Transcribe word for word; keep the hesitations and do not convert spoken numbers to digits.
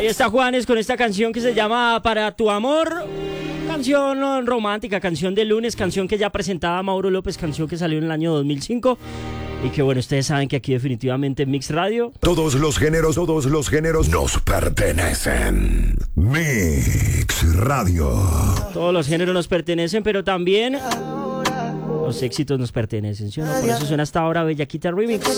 Ahí está Juanes con esta canción que se llama Para tu amor. Canción romántica, canción de lunes, canción que ya presentaba Mauro López, canción que salió en el año dos mil cinco. Y que bueno, ustedes saben que aquí definitivamente en Mix Radio todos los géneros, todos los géneros nos pertenecen. Mix Radio. Todos los géneros nos pertenecen, pero también los éxitos nos pertenecen, ¿sí o no? Por eso suena hasta ahora Bellaquita Remix.